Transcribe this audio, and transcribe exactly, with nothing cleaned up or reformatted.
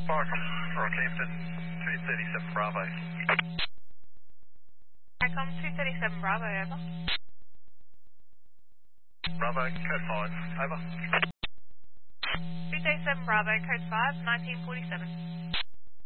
Barcom, Rockhampton, two thirty-seven Bravo. Barcom, two thirty-seven Bravo, over. Bravo, code five, over. two thirty-seven Bravo, code five, nineteen forty-seven.